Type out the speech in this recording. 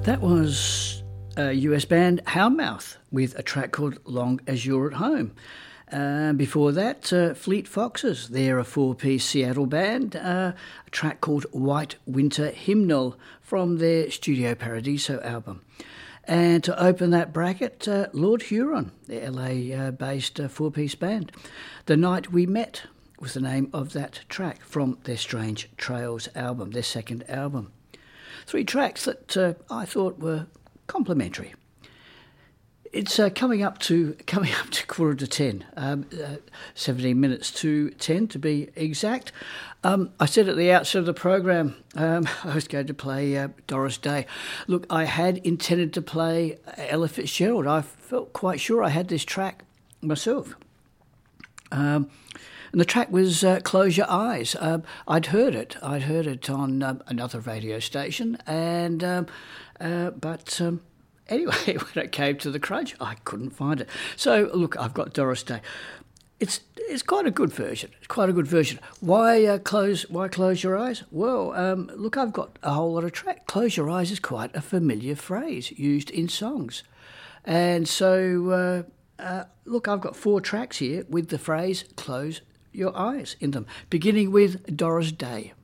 That was a US band, Houndmouth, with a track called Long As You're At Home. Before that, Fleet Foxes, they're a four-piece Seattle band, a track called White Winter Hymnal from their Studio Paradiso album. And to open that bracket, Lord Huron, the LA-based four-piece band. The Night We Met was the name of that track from their Strange Trails album, their second album. Three tracks that I thought were complementary. It's coming up to 9:45, 17 minutes to 10 to be exact. I said at the outset of the program I was going to play Doris Day. Look, I had intended to play Ella Fitzgerald. I felt quite sure I had this track myself. And the track was Close Your Eyes. I'd heard it on another radio station, and but anyway, when it came to the crunch, I couldn't find it. So look, I've got Doris Day. It's quite a good version. It's quite a good version. Why close your eyes? Well, look, I've got a whole lot of track. Close your eyes is quite a familiar phrase used in songs, and so look, I've got four tracks here with the phrase "close your eyes" in them, beginning with Doris Day.